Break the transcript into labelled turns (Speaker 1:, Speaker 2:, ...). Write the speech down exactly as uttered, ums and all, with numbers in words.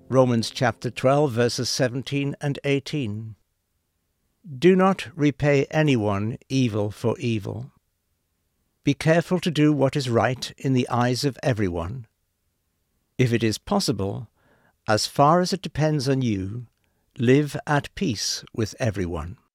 Speaker 1: Romans chapter twelve, verses seventeen and eighteen. Do not repay anyone evil for evil. Be careful to do what is right in the eyes of everyone. If it is possible, as far as it depends on you, live at peace with everyone.